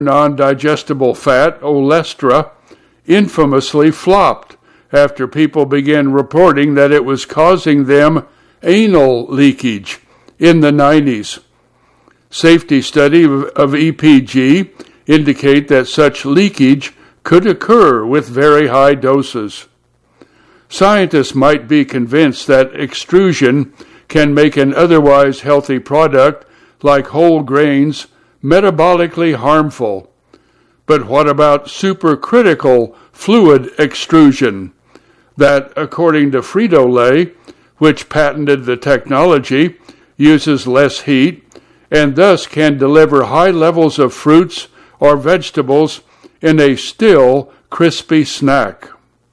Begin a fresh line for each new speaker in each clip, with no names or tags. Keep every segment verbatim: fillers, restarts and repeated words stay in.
non-digestible fat, Olestra, infamously flopped after people began reporting that it was causing them anal leakage in the nineties. Safety study of E P G indicate that such leakage could occur with very high doses. Scientists might be convinced that extrusion can make an otherwise healthy product like whole grains metabolically harmful. But what about supercritical fluid extrusion that, according to Frito-Lay, which patented the technology, uses less heat and thus can deliver high levels of fruits or vegetables in a still crispy snack?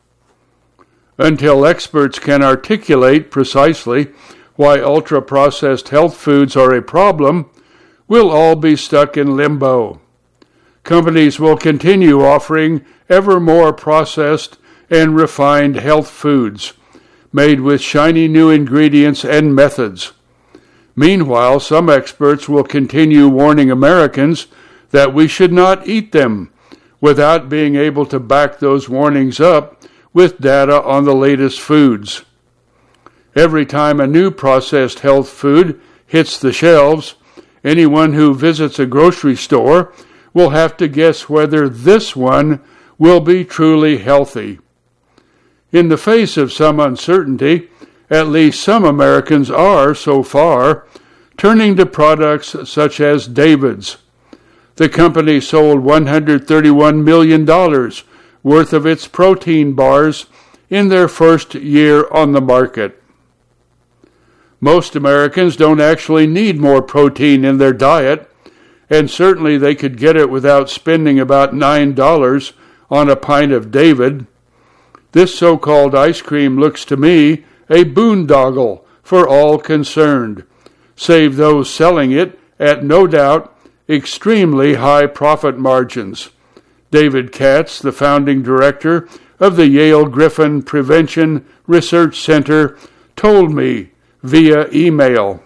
Until experts can articulate precisely why ultra-processed health foods are a problem, we'll all be stuck in limbo. Companies will continue offering ever more processed and refined health foods, made with shiny new ingredients and methods. Meanwhile, some experts will continue warning Americans that we should not eat them, without being able to back those warnings up with data on the latest foods. Every time a new processed health food hits the shelves, anyone who visits a grocery store will have to guess whether this one will be truly healthy. In the face of some uncertainty, at least some Americans are, so far, turning to products such as David's. The company sold one hundred thirty-one million dollars worth of its protein bars in their first year on the market. Most Americans don't actually need more protein in their diet, and certainly they could get it without spending about nine dollars on a pint of David. This so-called ice cream looks to me a boondoggle for all concerned, save those selling it at no doubt extremely high profit margins. David Katz, the founding director of the Yale Griffin Prevention Research Center, told me via email.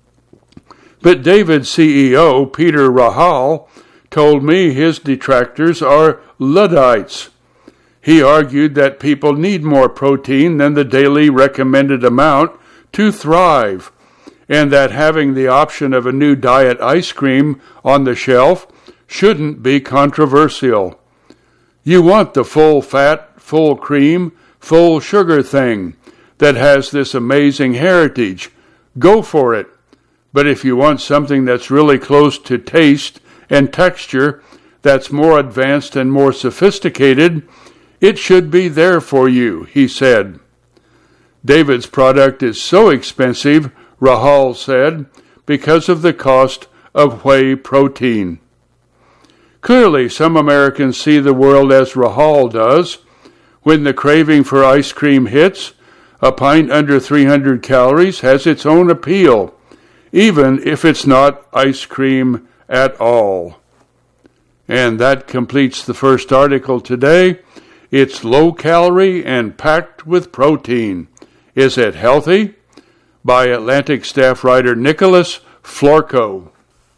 But David's C E O, Peter Rahal, told me his detractors are Luddites. He argued that people need more protein than the daily recommended amount to thrive, and that having the option of a new diet ice cream on the shelf shouldn't be controversial. You want the full fat, full cream, full sugar thing that has this amazing heritage. Go for it. But if you want something that's really close to taste and texture, that's more advanced and more sophisticated, it should be there for you, he said. David's product is so expensive, Rahal said, because of the cost of whey protein. Clearly, some Americans see the world as Rahal does. When the craving for ice cream hits, a pint under three hundred calories has its own appeal, even if it's not ice cream at all. And that completes the first article today. It's low-calorie and packed with protein. Is it healthy? By Atlantic staff writer Nicholas Florco.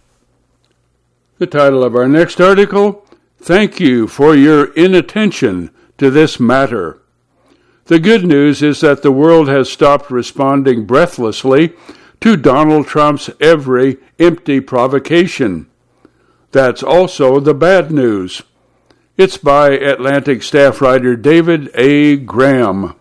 The title of our next article, Thank You for Your Inattention to This Matter. The good news is that the world has stopped responding breathlessly to Donald Trump's every empty provocation. That's also the bad news. It's by Atlantic staff writer David A. Graham.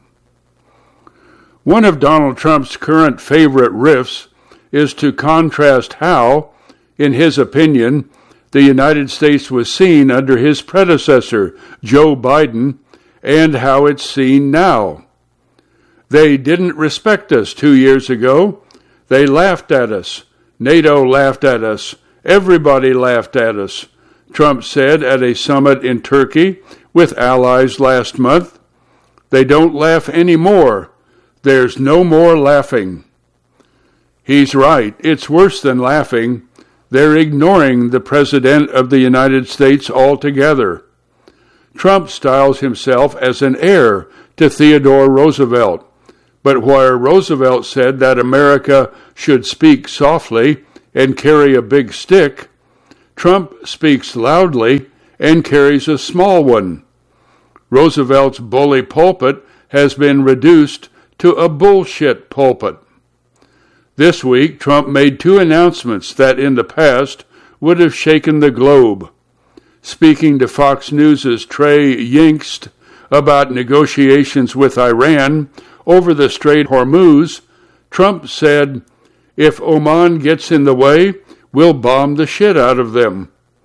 One of Donald Trump's current favorite riffs is to contrast how, in his opinion, the United States was seen under his predecessor, Joe Biden, and how it's seen now. They didn't respect us two years ago. They laughed at us. NATO laughed at us. Everybody laughed at us, Trump said at a summit in Turkey with allies last month. They don't laugh anymore. There's no more laughing. He's right. It's worse than laughing. They're ignoring the President of the United States altogether. Trump styles himself as an heir to Theodore Roosevelt. But where Roosevelt said that America should speak softly and carry a big stick, Trump speaks loudly and carries a small one. Roosevelt's bully pulpit has been reduced to a bullshit pulpit. This week, Trump made two announcements that in the past would have shaken the globe. Speaking to Fox News' Trey Yingst about negotiations with Iran over the Strait of Hormuz, Trump said, "If Oman gets in the way, we'll bomb the shit out of them."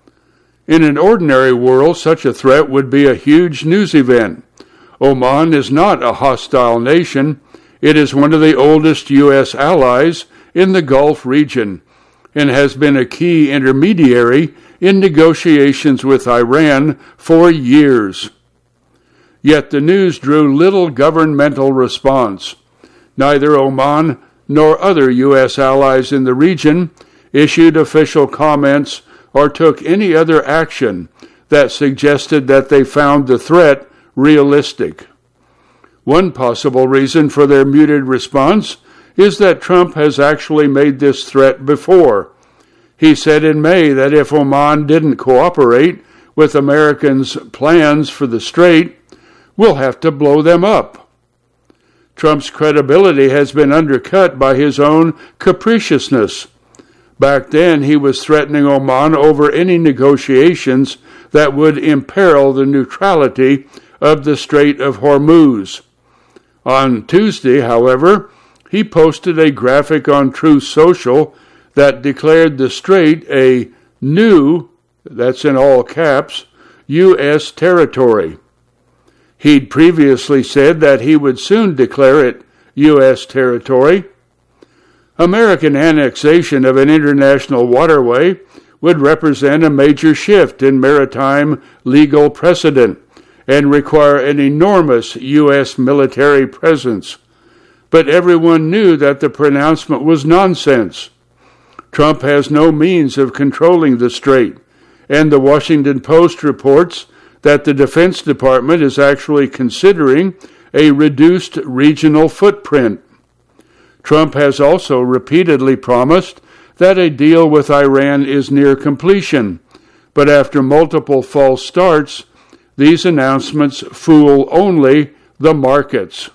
In an ordinary world, such a threat would be a huge news event. Oman is not a hostile nation. It is one of the oldest U S allies in the Gulf region and has been a key intermediary in negotiations with Iran for years. Yet the news drew little governmental response. Neither Oman nor other U S allies in the region issued official comments or took any other action that suggested that they found the threat realistic. One possible reason for their muted response is that Trump has actually made this threat before. He said in May that if Oman didn't cooperate with Americans' plans for the strait, we'll have to blow them up. Trump's credibility has been undercut by his own capriciousness. Back then, he was threatening Oman over any negotiations that would imperil the neutrality of the Strait of Hormuz. On Tuesday, however, he posted a graphic on Truth Social that declared the strait a new, that's in all caps, U S territory. He'd previously said that he would soon declare it U S territory. American annexation of an international waterway would represent a major shift in maritime legal precedent and require an enormous U S military presence. But everyone knew that the pronouncement was nonsense. Trump has no means of controlling the strait, and the Washington Post reports that the Defense Department is actually considering a reduced regional footprint. Trump has also repeatedly promised that a deal with Iran is near completion, but after multiple false starts, these announcements fool only the markets.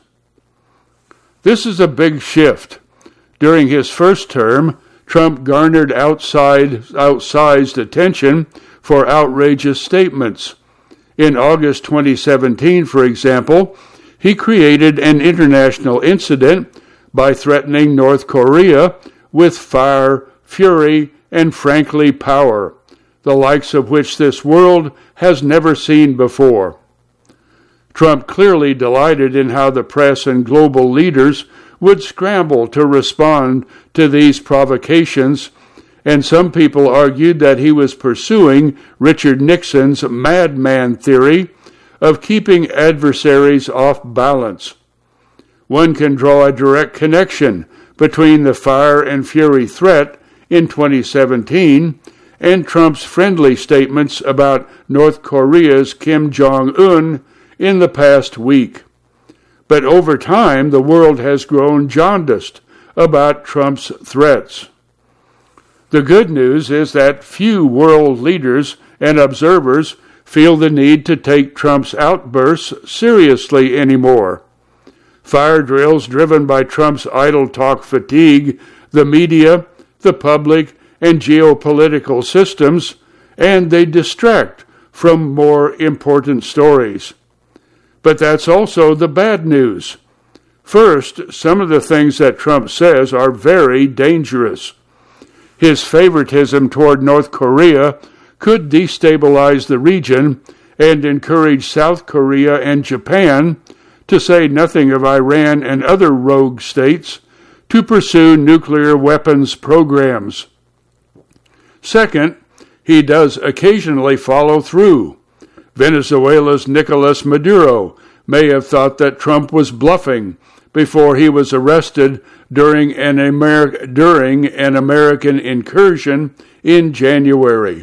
This is a big shift. During his first term, Trump garnered outside, outsized attention for outrageous statements. In August twenty seventeen, for example, he created an international incident by threatening North Korea with fire, fury, and frankly power, the likes of which this world has never seen before. Trump clearly delighted in how the press and global leaders would scramble to respond to these provocations, and some people argued that he was pursuing Richard Nixon's madman theory of keeping adversaries off balance. One can draw a direct connection between the fire and fury threat in twenty seventeen and Trump's friendly statements about North Korea's Kim Jong-un in the past week. But over time, the world has grown jaundiced about Trump's threats. The good news is that few world leaders and observers feel the need to take Trump's outbursts seriously anymore. Fire drills driven by Trump's idle talk fatigue the media, the public, and geopolitical systems, and they distract from more important stories. But that's also the bad news. First, some of the things that Trump says are very dangerous. His favoritism toward North Korea could destabilize the region and encourage South Korea and Japan, to say nothing of Iran and other rogue states, to pursue nuclear weapons programs. Second, he does occasionally follow through. Venezuela's Nicolas Maduro may have thought that Trump was bluffing before he was arrested during an, Ameri- during an American incursion in January.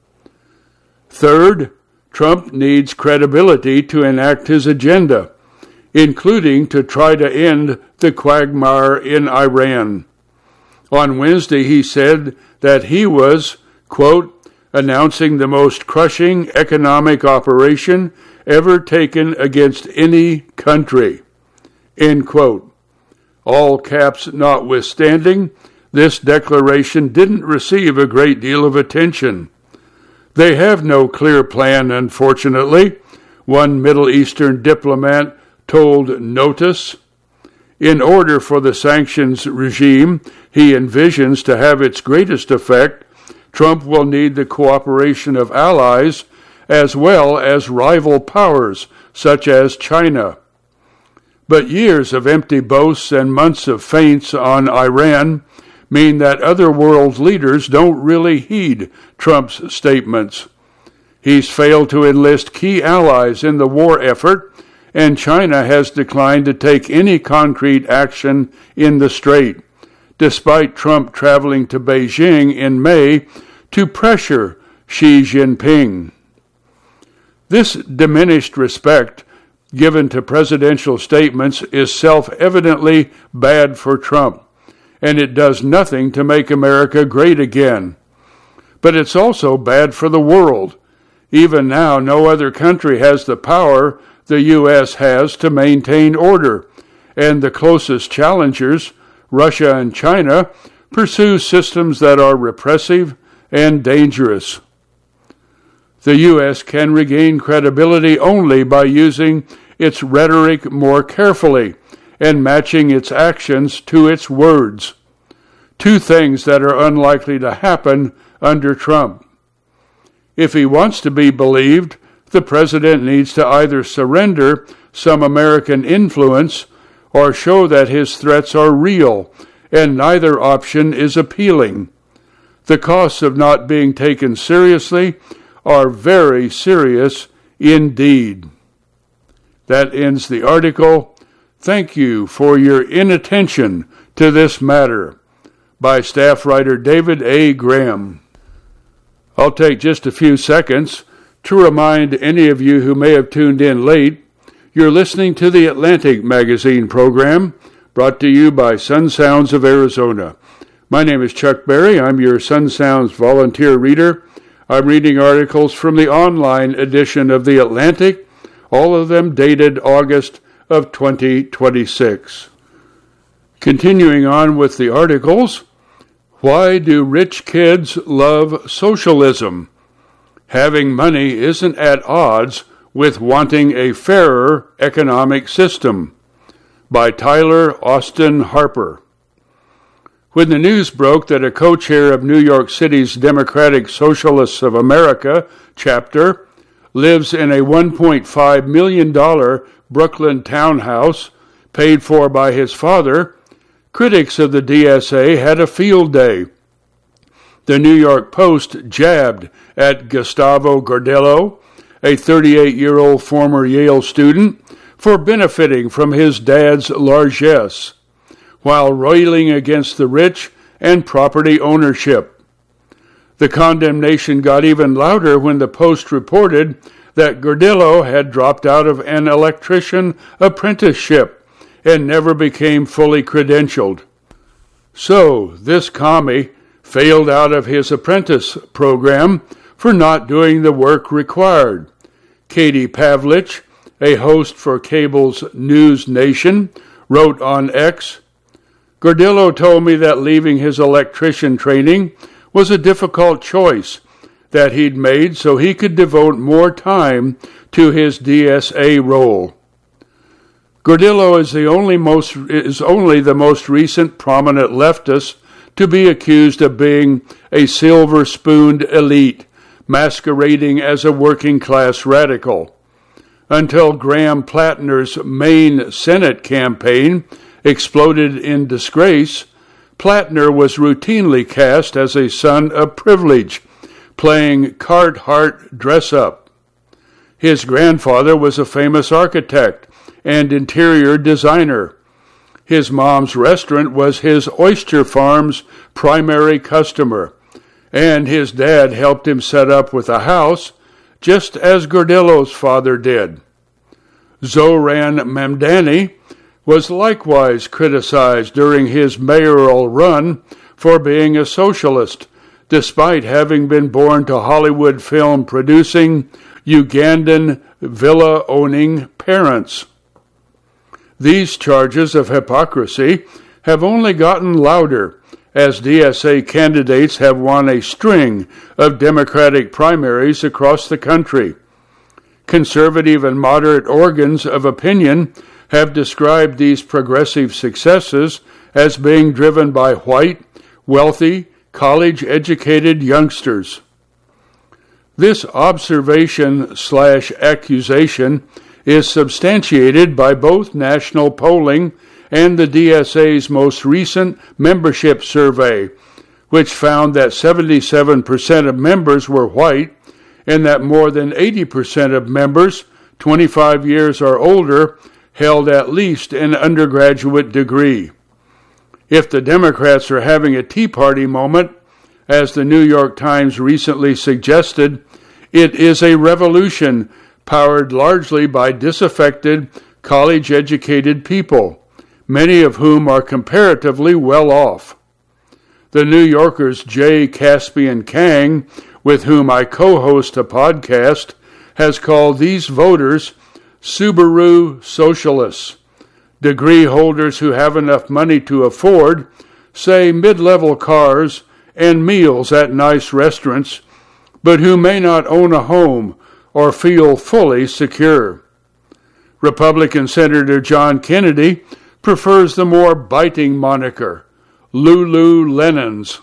Third, Trump needs credibility to enact his agenda, including to try to end the quagmire in Iran. On Wednesday, he said that he was, quote, announcing the most crushing economic operation ever taken against any country. End quote. All caps notwithstanding, this declaration didn't receive a great deal of attention. They have no clear plan, unfortunately, one Middle Eastern diplomat told Notice. In order for the sanctions regime he envisions to have its greatest effect, Trump will need the cooperation of allies as well as rival powers such as China. But years of empty boasts and months of feints on Iran mean that other world leaders don't really heed Trump's statements. He's failed to enlist key allies in the war effort, and China has declined to take any concrete action in the strait, despite Trump traveling to Beijing in May to pressure Xi Jinping. This diminished respect given to presidential statements is self-evidently bad for Trump, and it does nothing to make America great again. But it's also bad for the world. Even now, no other country has the power the U S has to maintain order, and the closest challengers, Russia and China, pursue systems that are repressive and dangerous. The U S can regain credibility only by using its rhetoric more carefully and matching its actions to its words, two things that are unlikely to happen under Trump. If he wants to be believed, the president needs to either surrender some American influence or show that his threats are real, and neither option is appealing. The costs of not being taken seriously are very serious indeed. That ends the article. Thank you for your inattention to this matter. By staff writer David A. Graham. I'll take just a few seconds to remind any of you who may have tuned in late, you're listening to the Atlantic Magazine program, brought to you by Sun Sounds of Arizona. My name is Chuck Berry. I'm your Sun Sounds volunteer reader. I'm reading articles from the online edition of the Atlantic, all of them dated August of twenty twenty-six. Continuing on with the articles, why do rich kids love socialism? Having money isn't at odds with wanting a fairer economic system. By Tyler Austin Harper. When the news broke that a co-chair of New York City's Democratic Socialists of America chapter lives in a one point five million dollars Brooklyn townhouse paid for by his father, critics of the D S A had a field day. The New York Post jabbed at Gustavo Gordillo, a thirty-eight-year-old former Yale student, for benefiting from his dad's largesse, while railing against the rich and property ownership. The condemnation got even louder when the Post reported that Gordillo had dropped out of an electrician apprenticeship and never became fully credentialed. So, this commie failed out of his apprentice program for not doing the work required. Katie Pavlich, a host for cable's News Nation, wrote on X, Gordillo told me that leaving his electrician training was a difficult choice that he'd made so he could devote more time to his D S A role. Gordillo is the only most is only the most recent prominent leftist to be accused of being a silver-spooned elite, masquerading as a working-class radical. Until Graham Plattner's Maine Senate campaign exploded in disgrace, Plattner was routinely cast as a son of privilege, playing Carhartt dress-up. His grandfather was a famous architect and interior designer. His mom's restaurant was his oyster farm's primary customer, and his dad helped him set up with a house, just as Gordillo's father did. Zoran Mamdani was likewise criticized during his mayoral run for being a socialist, despite having been born to Hollywood film-producing, Ugandan villa-owning parents. These charges of hypocrisy have only gotten louder as D S A candidates have won a string of Democratic primaries across the country. Conservative and moderate organs of opinion have described these progressive successes as being driven by white, wealthy, college-educated youngsters. This observation slash accusation is substantiated by both national polling and the D S A's most recent membership survey, which found that seventy-seven percent of members were white and that more than eighty percent of members, twenty-five years or older, held at least an undergraduate degree. If the Democrats are having a Tea Party moment, as the New York Times recently suggested, it is a revolution powered largely by disaffected, college-educated people, many of whom are comparatively well off. The New Yorker's Jay Caspian Kang, with whom I co-host a podcast, has called these voters Subaru socialists, degree holders who have enough money to afford, say, mid-level cars and meals at nice restaurants, but who may not own a home or feel fully secure. Republican Senator John Kennedy prefers the more biting moniker, Lululemons.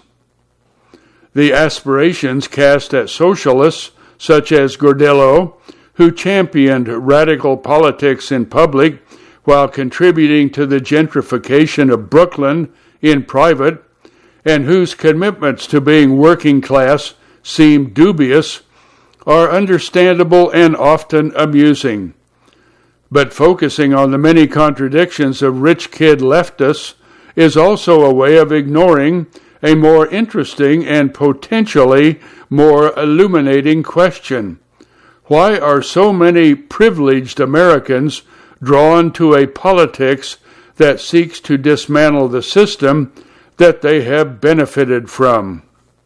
The aspirations cast at socialists, such as Gordillo, who championed radical politics in public while contributing to the gentrification of Brooklyn in private, and whose commitments to being working class seem dubious, are understandable and often amusing. But focusing on the many contradictions of rich kid leftists is also a way of ignoring a more interesting and potentially more illuminating question. Why are so many privileged Americans drawn to a politics that seeks to dismantle the system that they have benefited from?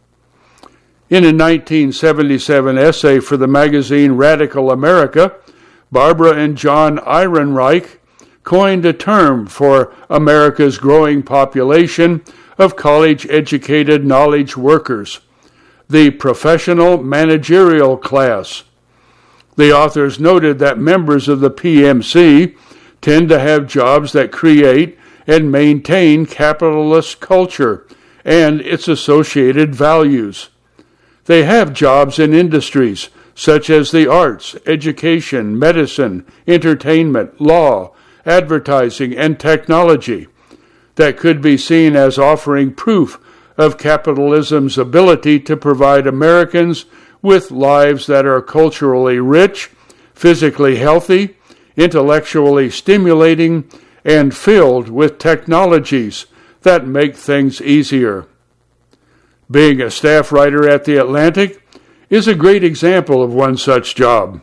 In a nineteen seventy-seven essay for the magazine Radical America, Barbara and John Ehrenreich coined a term for America's growing population of college-educated knowledge workers, the professional managerial class. The authors noted that members of the P M C tend to have jobs that create and maintain capitalist culture and its associated values. They have jobs in industries such as the arts, education, medicine, entertainment, law, advertising, and technology that could be seen as offering proof of capitalism's ability to provide Americans with lives that are culturally rich, physically healthy, intellectually stimulating, and filled with technologies that make things easier. Being a staff writer at The Atlantic is a great example of one such job.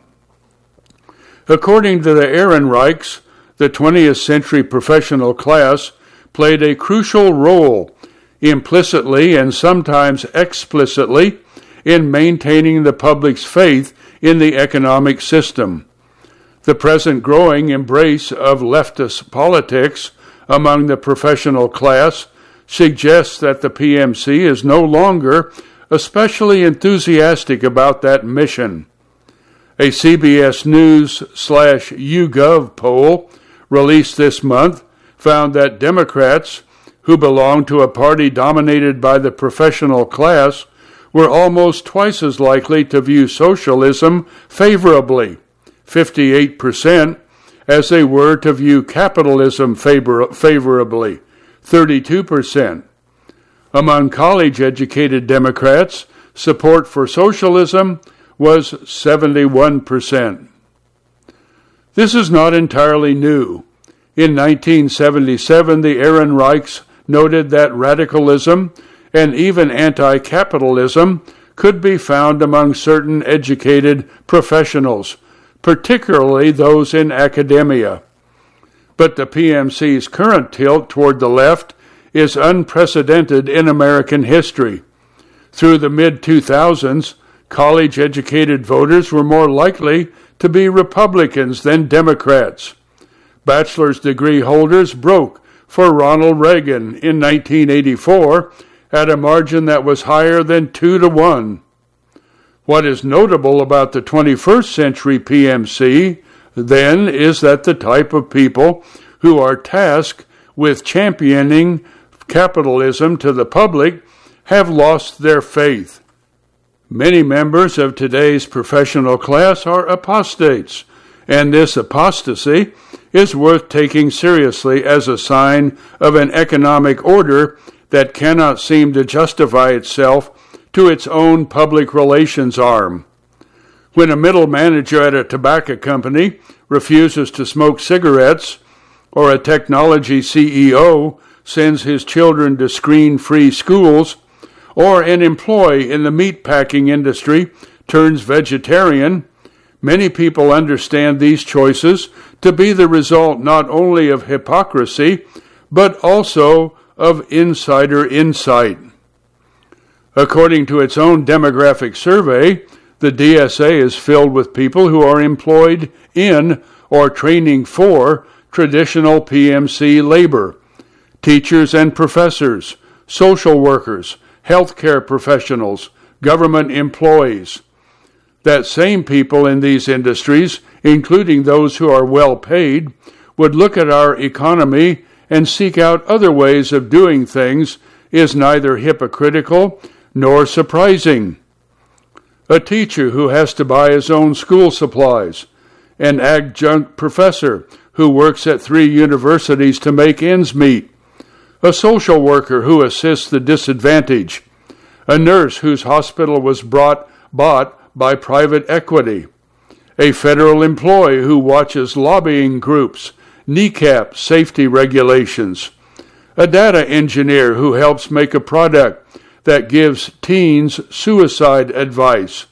According to the Ehrenreichs, the twentieth century professional class played a crucial role, implicitly and sometimes explicitly, in maintaining the public's faith in the economic system. The present growing embrace of leftist politics among the professional class suggests that the P M C is no longer especially enthusiastic about that mission. A C B S News slash YouGov poll released this month found that Democrats, who belong to a party dominated by the professional class, were almost twice as likely to view socialism favorably, fifty-eight percent, as they were to view capitalism favor- favorably, thirty-two percent. Among college-educated Democrats, support for socialism was seventy-one percent. This is not entirely new. In nineteen seventy-seven, the Ehrenreichs noted that radicalism and even anti-capitalism could be found among certain educated professionals, particularly those in academia. But the P M C's current tilt toward the left is unprecedented in American history. Through the mid two thousands, college-educated voters were more likely to be Republicans than Democrats. Bachelor's degree holders broke for Ronald Reagan in nineteen eighty-four at a margin that was higher than two to one. What is notable about the twenty-first century P M C, then, is that the type of people who are tasked with championing capitalism to the public have lost their faith. Many members of today's professional class are apostates, and this apostasy is worth taking seriously as a sign of an economic order that cannot seem to justify itself to its own public relations arm. When a middle manager at a tobacco company refuses to smoke cigarettes, or a technology C E O sends his children to screen-free schools, or an employee in the meatpacking industry turns vegetarian, many people understand these choices to be the result not only of hypocrisy, but also of insider insight. According to its own demographic survey, the D S A is filled with people who are employed in or training for traditional P M C labor, teachers and professors, social workers, healthcare professionals, government employees. That same people in these industries, including those who are well paid, would look at our economy and seek out other ways of doing things is neither hypocritical nor surprising. A teacher who has to buy his own school supplies, an adjunct professor who works at three universities to make ends meet, a social worker who assists the disadvantaged, a nurse whose hospital was brought, bought by private equity, a federal employee who watches lobbying groups kneecap safety regulations, a data engineer who helps make a product that gives teens suicide advice,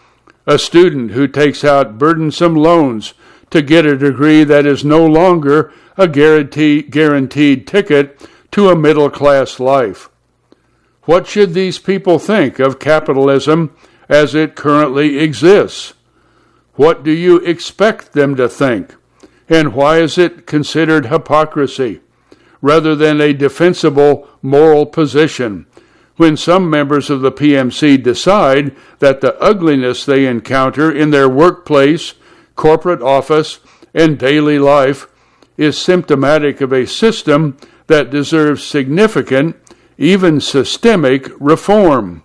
a student who takes out burdensome loans to get a degree that is no longer a guarantee, guaranteed ticket to a middle-class life. What should these people think of capitalism as it currently exists? What do you expect them to think? And why is it considered hypocrisy, rather than a defensible moral position, when some members of the P M C decide that the ugliness they encounter in their workplace, corporate office, and daily life is symptomatic of a system that deserves significant, even systemic, reform?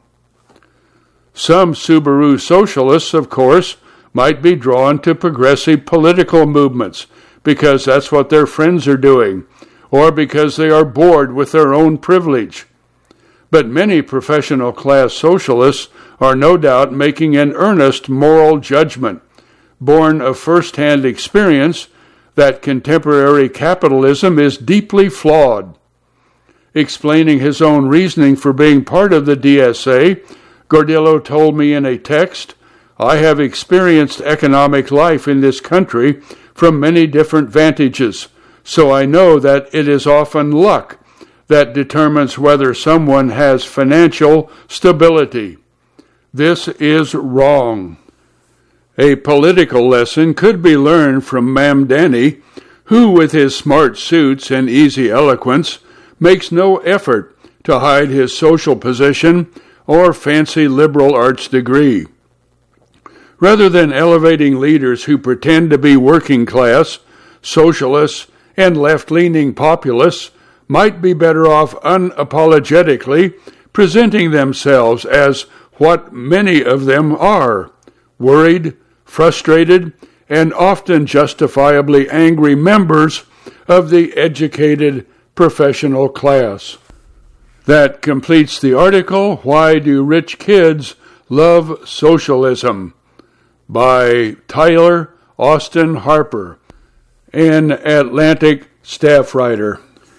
Some Subaru socialists, of course, might be drawn to progressive political movements because that's what their friends are doing, or because they are bored with their own privilege. But many professional class socialists are no doubt making an earnest moral judgment, born of first-hand experience, that contemporary capitalism is deeply flawed. Explaining his own reasoning for being part of the D S A, Gordillo told me in a text, "I have experienced economic life in this country from many different vantages, so I know that it is often luck that determines whether someone has financial stability. This is wrong." A political lesson could be learned from Mamdani, who, with his smart suits and easy eloquence, makes no effort to hide his social position or fancy liberal arts degree. Rather than elevating leaders who pretend to be working class, socialists, and left-leaning populists, might be better off unapologetically presenting themselves as what many of them are: worried, frustrated, and often justifiably angry members of the educated professional class. That completes the article, "Why Do Rich Kids Love Socialism?" by Tyler Austin Harper, an Atlantic staff writer.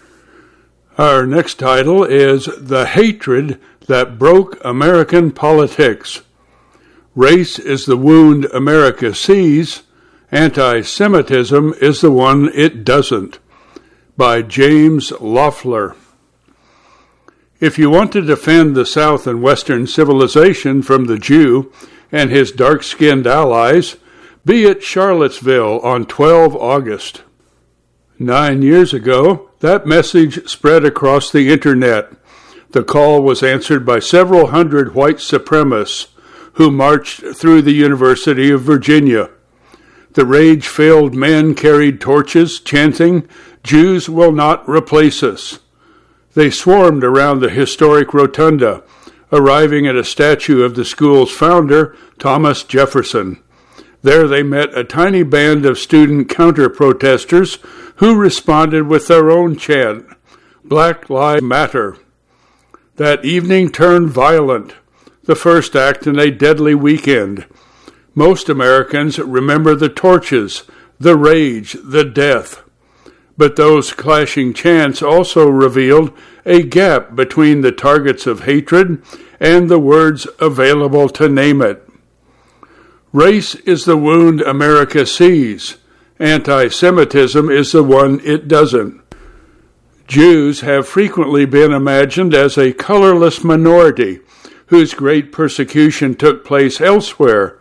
Our next title is "The Hatred That Broke American Politics. Race is the wound America sees, anti-Semitism is the one it doesn't," by James Loeffler. If you want to defend the South and Western civilization from the Jew and his dark-skinned allies, be at Charlottesville on the twelfth of August. Nine years ago, that message spread across the internet. The call was answered by several hundred white supremacists who marched through the University of Virginia. The rage-filled men carried torches, chanting, "Jews will not replace us." They swarmed around the historic rotunda, arriving at a statue of the school's founder, Thomas Jefferson. There they met a tiny band of student counter-protesters who responded with their own chant, "Black Lives Matter." That evening turned violent, the first act in a deadly weekend. Most Americans remember the torches, the rage, the death. But those clashing chants also revealed a gap between the targets of hatred and the words available to name it. Race is the wound America sees. Anti-Semitism is the one it doesn't. Jews have frequently been imagined as a colorless minority whose great persecution took place elsewhere,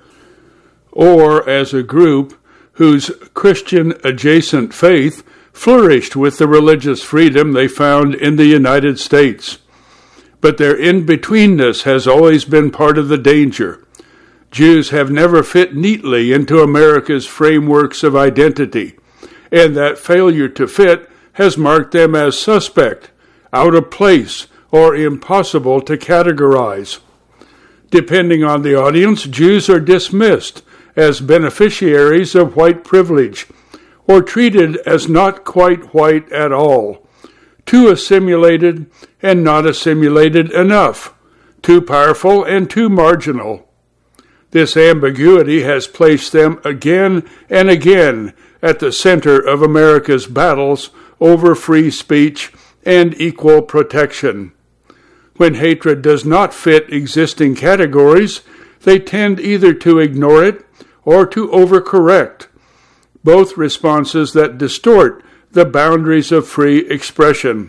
or as a group whose Christian-adjacent faith flourished with the religious freedom they found in the United States. But their in-betweenness has always been part of the danger. Jews have never fit neatly into America's frameworks of identity, and that failure to fit has marked them as suspect, out of place, or impossible to categorize. Depending on the audience, Jews are dismissed as beneficiaries of white privilege, or treated as not quite white at all, too assimilated and not assimilated enough, too powerful and too marginal. This ambiguity has placed them again and again at the center of America's battles over free speech and equal protection. When hatred does not fit existing categories, they tend either to ignore it or to overcorrect, both responses that distort the boundaries of free expression.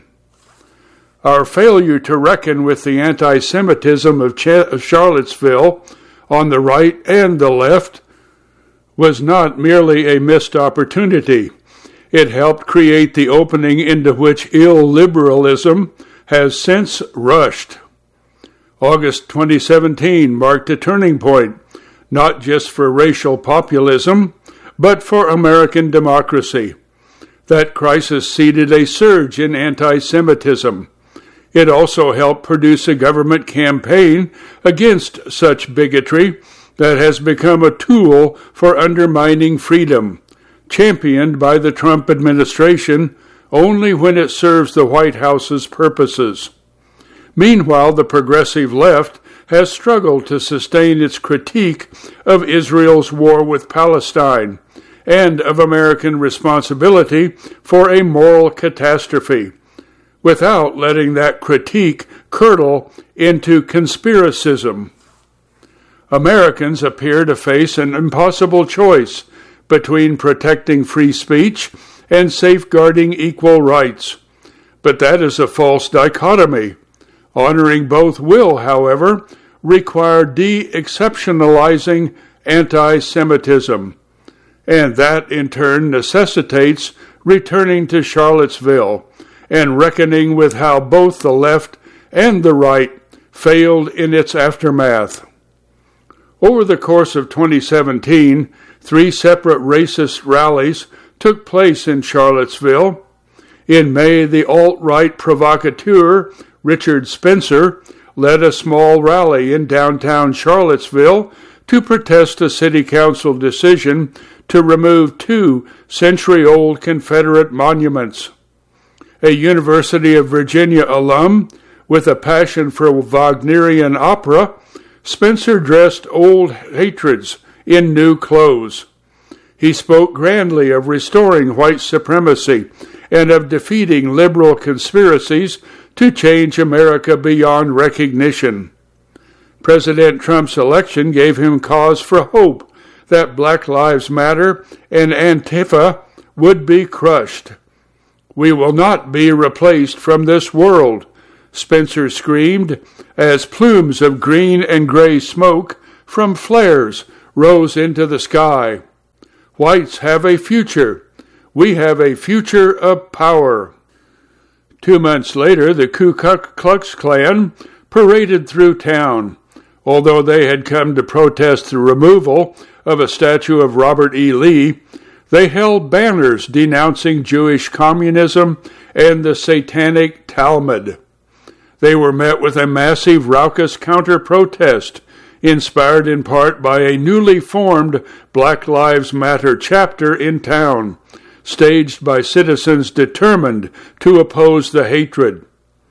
Our failure to reckon with the anti-Semitism of, Ch- of Charlottesville on the right and the left was not merely a missed opportunity. It helped create the opening into which illiberalism has since rushed. August twenty seventeen marked a turning point, not just for racial populism, but for American democracy. That crisis seeded a surge in anti-Semitism. It also helped produce a government campaign against such bigotry that has become a tool for undermining freedom, championed by the Trump administration only when it serves the White House's purposes. Meanwhile, the progressive left has struggled to sustain its critique of Israel's war with Palestine and of American responsibility for a moral catastrophe, without letting that critique curdle into conspiracism. Americans appear to face an impossible choice between protecting free speech and safeguarding equal rights. But that is a false dichotomy. Honoring both will, however, require de-exceptionalizing anti-Semitism, and that in turn necessitates returning to Charlottesville and reckoning with how both the left and the right failed in its aftermath. Over the course of twenty seventeen, three separate racist rallies took place in Charlottesville. In May, the alt-right provocateur Richard Spencer led a small rally in downtown Charlottesville to protest a city council decision to remove two century-old Confederate monuments. A University of Virginia alum with a passion for Wagnerian opera, Spencer dressed old hatreds in new clothes. He spoke grandly of restoring white supremacy and of defeating liberal conspiracies to change America beyond recognition. President Trump's election gave him cause for hope that Black Lives Matter and Antifa would be crushed. "We will not be replaced from this world," Spencer screamed, as plumes of green and gray smoke from flares rose into the sky. Whites have a future. We have a future of power. Two months later, the Ku Klux Klan paraded through town. Although they had come to protest the removal of a statue of Robert E. Lee, they held banners denouncing Jewish communism and the Satanic Talmud. They were met with a massive, raucous counter-protest, inspired in part by a newly formed Black Lives Matter chapter in town, staged by citizens determined to oppose the hatred.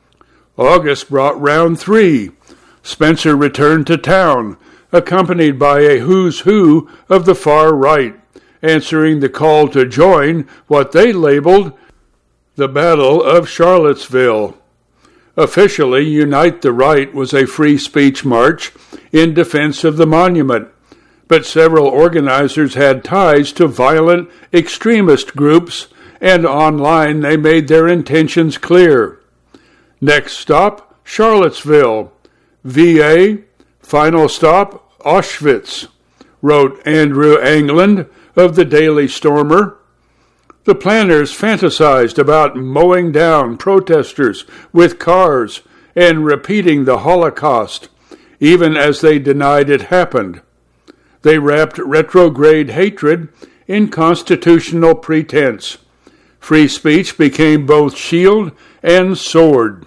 August brought round three. Spencer returned to town, accompanied by a who's who of the far right, answering the call to join what they labeled the Battle of Charlottesville. Officially, Unite the Right was a free speech march in defense of the monument, but several organizers had ties to violent extremist groups, and online they made their intentions clear. Next stop, Charlottesville. V A, final stop, Auschwitz, wrote Andrew Anglin of the Daily Stormer. The planners fantasized about mowing down protesters with cars and repeating the Holocaust, even as they denied it happened. They wrapped retrograde hatred in constitutional pretense. Free speech became both shield and sword.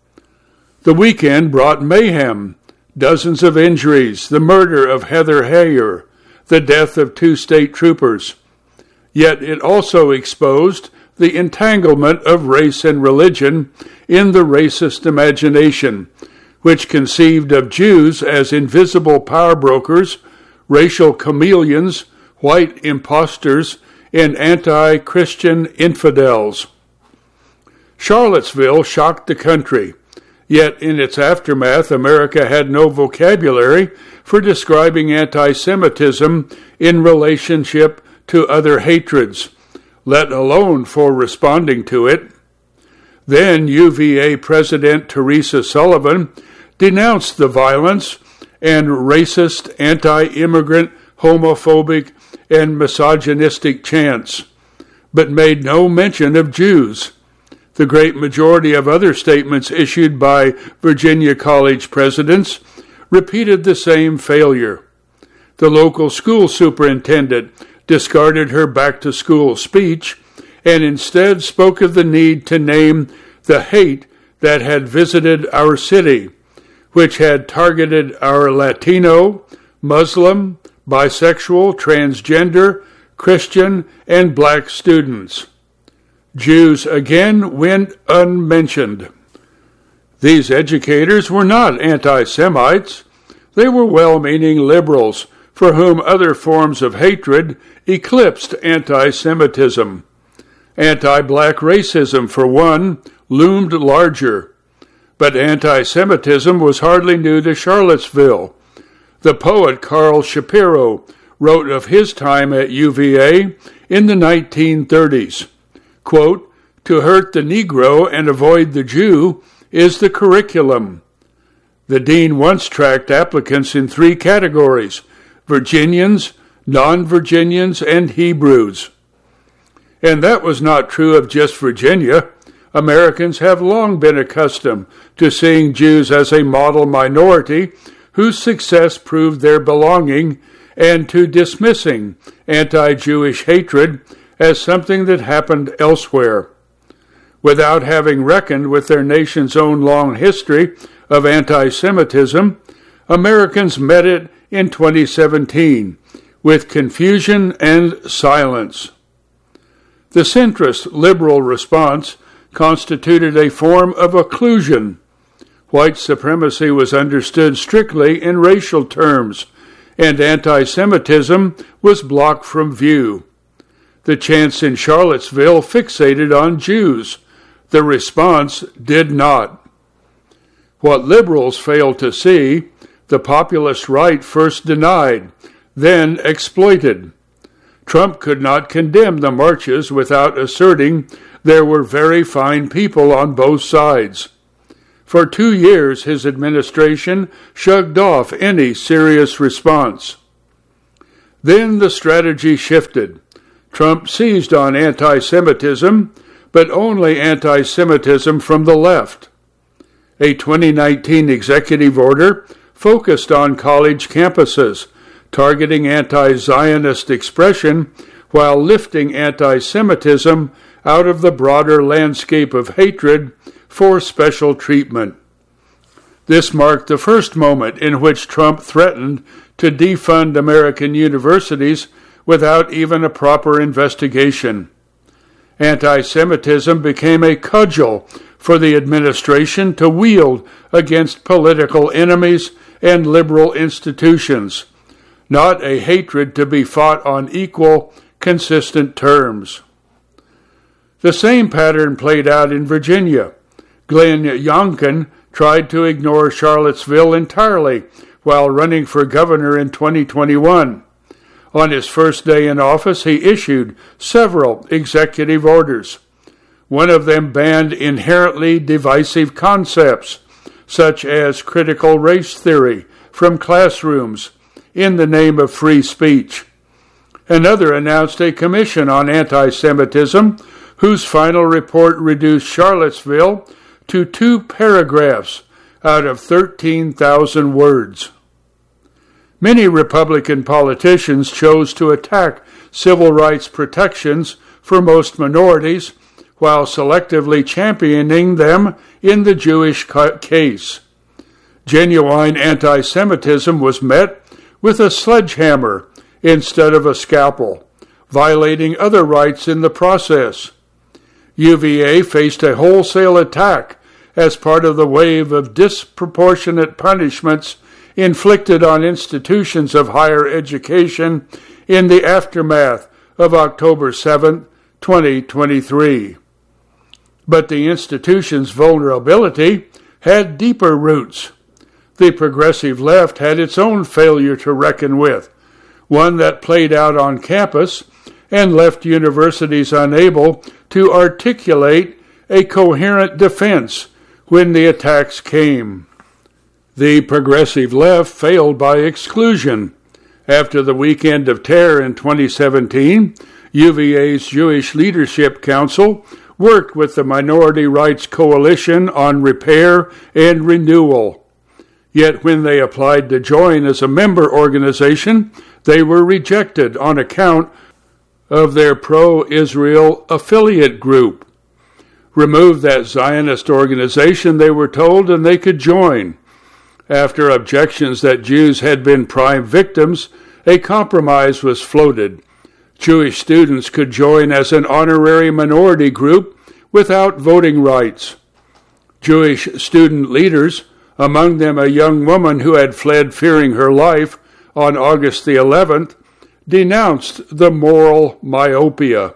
The weekend brought mayhem, dozens of injuries, the murder of Heather Heyer, the death of two state troopers. Yet it also exposed the entanglement of race and religion in the racist imagination, which conceived of Jews as invisible power brokers, racial chameleons, white impostors, and anti-Christian infidels. Charlottesville shocked the country, yet in its aftermath America had no vocabulary for describing anti-Semitism in relationship to other hatreds, let alone for responding to it. Then U V A President Teresa Sullivan denounced the violence and racist, anti-immigrant, homophobic, and misogynistic chants, but made no mention of Jews. The great majority of other statements issued by Virginia College presidents repeated the same failure. The local school superintendent discarded her back-to-school speech and instead spoke of the need to name the hate that had visited our city, which had targeted our Latino, Muslim, bisexual, transgender, Christian, and black students. Jews again went unmentioned. These educators were not anti-Semites. They were well-meaning liberals for whom other forms of hatred eclipsed anti-Semitism. Anti-black racism, for one, loomed larger. But anti-Semitism was hardly new to Charlottesville. The poet Carl Shapiro wrote of his time at U V A in the nineteen thirties. Quote, "To hurt the Negro and avoid the Jew is the curriculum." The dean once tracked applicants in three categories: Virginians, non-Virginians, and Hebrews. And that was not true of just Virginia. Americans have long been accustomed to seeing Jews as a model minority whose success proved their belonging, and to dismissing anti-Jewish hatred as something that happened elsewhere. Without having reckoned with their nation's own long history of anti-Semitism, Americans met it in twenty seventeen with confusion and silence. The centrist liberal response constituted a form of occlusion. White supremacy was understood strictly in racial terms, and anti-Semitism was blocked from view. The chants in Charlottesville fixated on Jews. The response did not. What liberals failed to see, the populist right first denied, then exploited. Trump could not condemn the marches without asserting there were very fine people on both sides. For two years, his administration shrugged off any serious response. Then the strategy shifted. Trump seized on anti-Semitism, but only anti-Semitism from the left. A twenty nineteen executive order focused on college campuses, targeting anti-Zionist expression while lifting anti-Semitism out of the broader landscape of hatred for special treatment. This marked the first moment in which Trump threatened to defund American universities without even a proper investigation. Anti-Semitism became a cudgel for the administration to wield against political enemies and liberal institutions, not a hatred to be fought on equal, consistent terms. The same pattern played out in Virginia. Glenn Youngkin tried to ignore Charlottesville entirely while running for governor in twenty twenty-one. On his first day in office, he issued several executive orders. One of them banned inherently divisive concepts, such as critical race theory, from classrooms in the name of free speech. Another announced a commission on anti-Semitism, whose final report reduced Charlottesville to two paragraphs out of thirteen thousand words. Many Republican politicians chose to attack civil rights protections for most minorities while selectively championing them in the Jewish case. Genuine anti-Semitism was met with a sledgehammer instead of a scalpel, violating other rights in the process. U V A faced a wholesale attack as part of the wave of disproportionate punishments inflicted on institutions of higher education in the aftermath of October seventh, twenty twenty-three. But the institution's vulnerability had deeper roots. The progressive left had its own failure to reckon with, one that played out on campus and left universities unable to articulate a coherent defense when the attacks came. The progressive left failed by exclusion. After the weekend of terror in twenty seventeen, U V A's Jewish Leadership Council worked with the Minority Rights Coalition on repair and renewal. Yet when they applied to join as a member organization, they were rejected on account of their pro-Israel affiliate group. Remove that Zionist organization, they were told, and they could join. After objections that Jews had been prime victims, a compromise was floated. Jewish students could join as an honorary minority group without voting rights. Jewish student leaders, among them a young woman who had fled fearing her life on August the eleventh, denounced the moral myopia.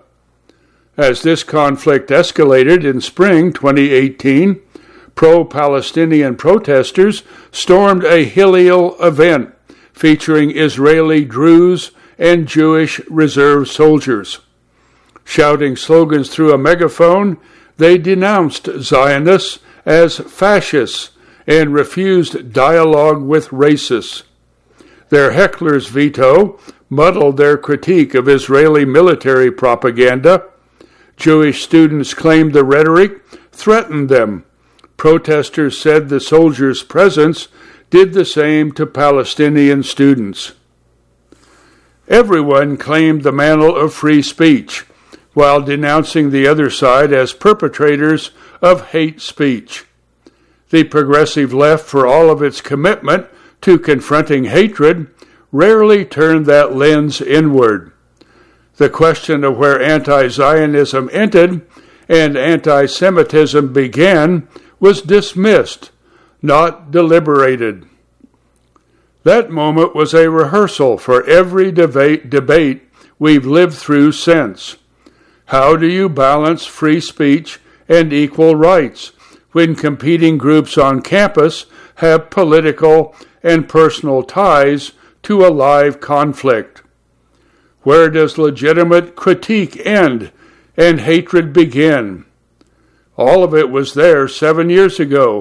As this conflict escalated in spring twenty eighteen, pro-Palestinian protesters stormed a Hillel event featuring Israeli Druze and Jewish reserve soldiers. Shouting slogans through a megaphone, they denounced Zionists as fascists and refused dialogue with racists. Their heckler's veto muddled their critique of Israeli military propaganda. Jewish students claimed the rhetoric threatened them. Protesters said the soldiers' presence did the same to Palestinian students. Everyone claimed the mantle of free speech, while denouncing the other side as perpetrators of hate speech. The progressive left, for all of its commitment to confronting hatred, rarely turned that lens inward. The question of where anti-Zionism ended and anti-Semitism began was dismissed, not deliberated. That moment was a rehearsal for every debate, debate we've lived through since. How do you balance free speech and equal rights when competing groups on campus have political and personal ties to a live conflict? Where does legitimate critique end and hatred begin? All of it was there seven years ago,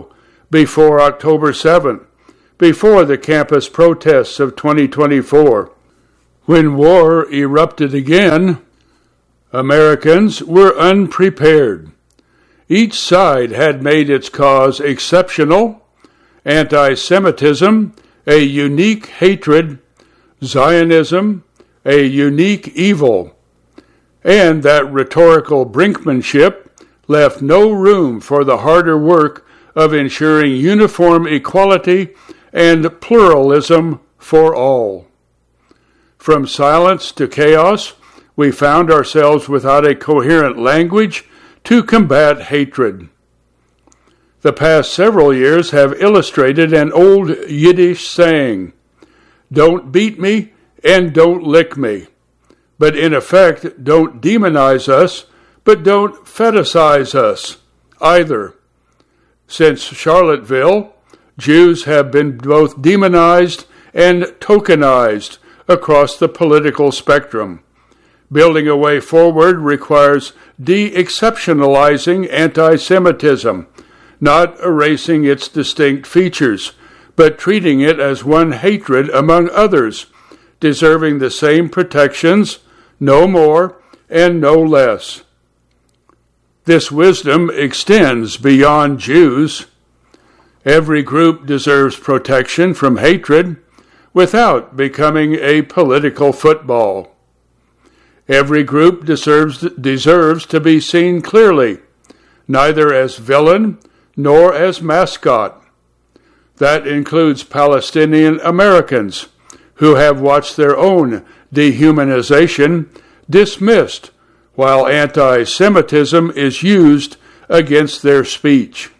before October seventh, before the campus protests of twenty twenty-four. When war erupted again, Americans were unprepared. Each side had made its cause exceptional, anti-Semitism a unique hatred, Zionism a unique evil, and that rhetorical brinkmanship left no room for the harder work of ensuring uniform equality and pluralism for all. From silence to chaos, we found ourselves without a coherent language to combat hatred. The past several years have illustrated an old Yiddish saying, "Don't beat me and don't lick me," but in effect, don't demonize us, but don't fetishize us either. Since Charlottesville, Jews have been both demonized and tokenized across the political spectrum. Building a way forward requires de-exceptionalizing anti-Semitism, not erasing its distinct features, but treating it as one hatred among others, deserving the same protections, no more and no less. This wisdom extends beyond Jews. Every group deserves protection from hatred without becoming a political football. Every group deserves, deserves to be seen clearly, neither as villain nor as mascot. That includes Palestinian Americans who have watched their own dehumanization dismissed while anti-Semitism is used against their speech.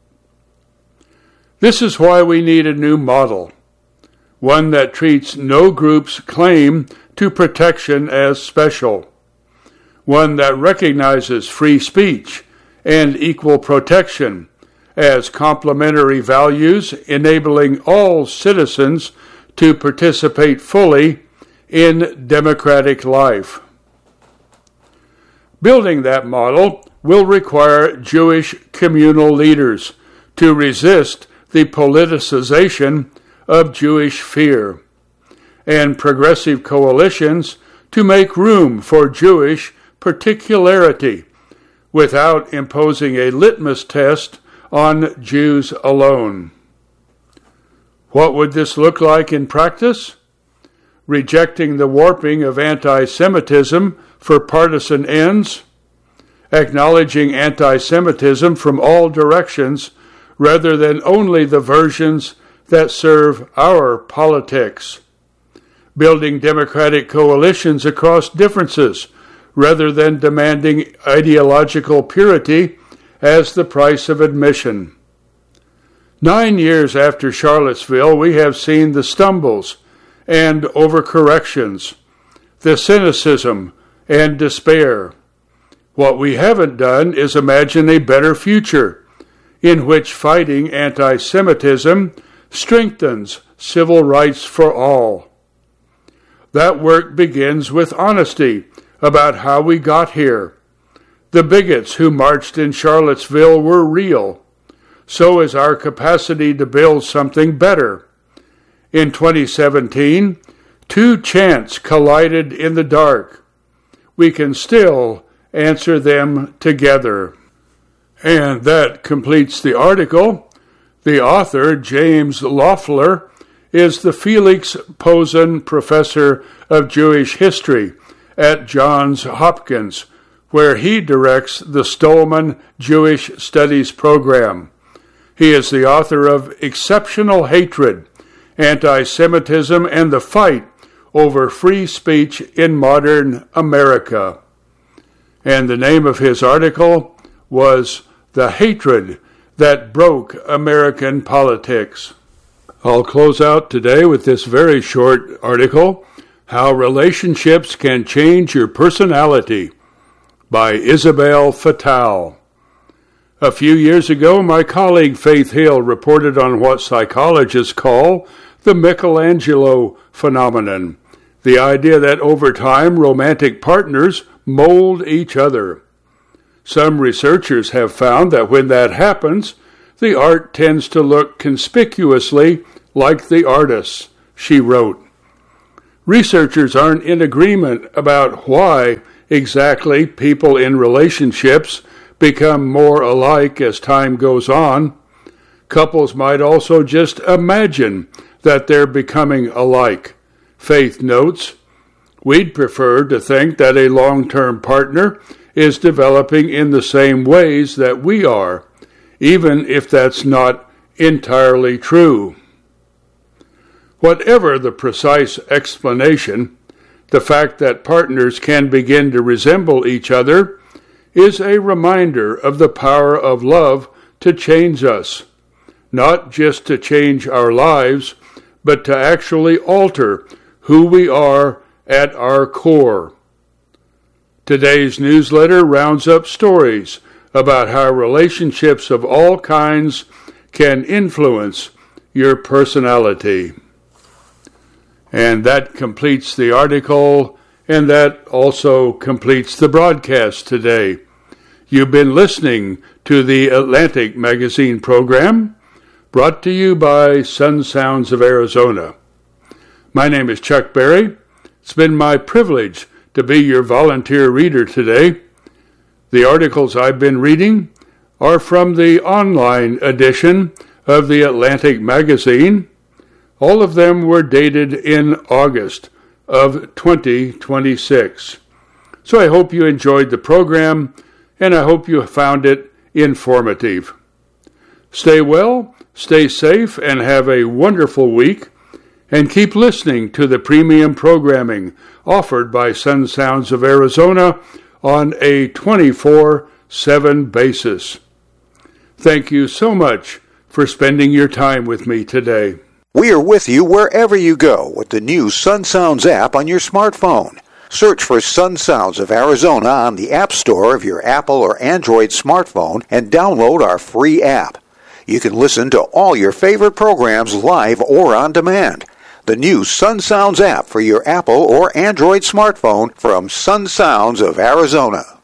This is why we need a new model, one that treats no group's claim to protection as special, one that recognizes free speech and equal protection as complementary values enabling all citizens to participate fully in democratic life. Building that model will require Jewish communal leaders to resist the politicization of Jewish fear, and progressive coalitions to make room for Jewish particularity without imposing a litmus test on Jews alone. What would this look like in practice? Rejecting the warping of anti-Semitism for partisan ends, acknowledging anti-Semitism from all directions rather than only the versions that serve our politics, building democratic coalitions across differences rather than demanding ideological purity as the price of admission. Nine years after Charlottesville, we have seen the stumbles and overcorrections, the cynicism and despair. What we haven't done is imagine a better future in which fighting anti-Semitism strengthens civil rights for all. That work begins with honesty about how we got here. The bigots who marched in Charlottesville were real. So is our capacity to build something better. In twenty seventeen, two chants collided in the dark. We can still answer them together. And that completes the article. The author, James Loeffler, is the Felix Posen Professor of Jewish History at Johns Hopkins, where he directs the Stolman Jewish Studies program. He is the author of Exceptional Hatred, Anti-Semitism, and the Fight Over Free Speech in Modern America. And the name of his article was The Hatred That Broke American Politics. I'll close out today with this very short article, How Relationships Can Change Your Personality, by Isabel Fattal. A few years ago, my colleague Faith Hill reported on what psychologists call the Michelangelo phenomenon, the idea that over time romantic partners mold each other. Some researchers have found that when that happens, the art tends to look conspicuously like the artists, she wrote. Researchers aren't in agreement about why exactly people in relationships become more alike as time goes on. Couples might also just imagine that they're becoming alike. Faith notes, we'd prefer to think that a long-term partner is developing in the same ways that we are, even if that's not entirely true. Whatever the precise explanation, the fact that partners can begin to resemble each other is a reminder of the power of love to change us, not just to change our lives, but to actually alter who we are at our core. Today's newsletter rounds up stories about how relationships of all kinds can influence your personality. And that completes the article, and that also completes the broadcast today. You've been listening to the Atlantic Magazine program, brought to you by Sun Sounds of Arizona. My name is Chuck Berry. It's been my privilege to be your volunteer reader today. The articles I've been reading are from the online edition of the Atlantic Magazine. All of them were dated in August of twenty twenty-six. So I hope you enjoyed the program, and I hope you found it informative. Stay well, stay safe, and have a wonderful week, and keep listening to the premium programming offered by Sun Sounds of Arizona on a twenty-four seven basis. Thank you so much for spending your time with me today.
We are with you wherever you go with the new Sun Sounds app on your smartphone. Search for Sun Sounds of Arizona on the App Store of your Apple or Android smartphone and download our free app. You can listen to all your favorite programs live or on demand. The new Sun Sounds app for your Apple or Android smartphone from Sun Sounds of Arizona.